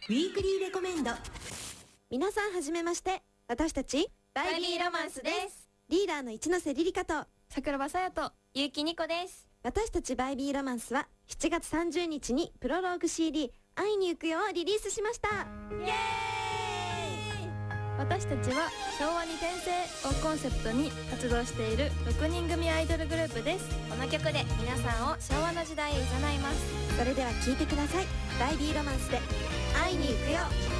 ウィークリーレコメンド。 皆さんはじめまして。私たちバイビーロマンスです。 リーダーの一ノ瀬リリカと桜庭さやと結城ニコです。 私たちバイビーロマンスは7月30日にプロローグ CD 会いに行くよをリリースしました。 イエーイ。私たちは昭和に転生をコンセプトに活動している6人組アイドルグループです。この曲で皆さんを昭和の時代へ誘います。 それでは聴いてください。バイビーロマンスで会いに行くよ。